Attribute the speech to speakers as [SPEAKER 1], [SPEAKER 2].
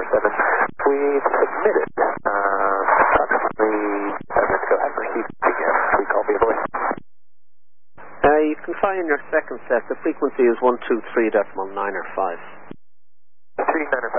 [SPEAKER 1] We've submitted approximately, let's go ahead and proceed again. We call me a voice.
[SPEAKER 2] You can find in your second set, the frequency is 123.9 or 5.
[SPEAKER 1] 3, 9 or 5.